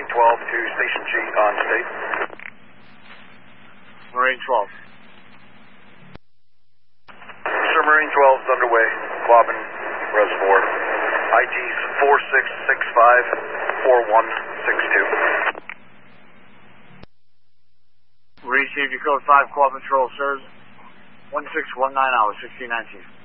Marine 12 to Station G on state. Marine 12. Sir, Marine 12 is underway, Quabbin Reservoir. IG's 46654162. Received your code 5, Quabbin Patrol, sirs. 1619 hours, 1619.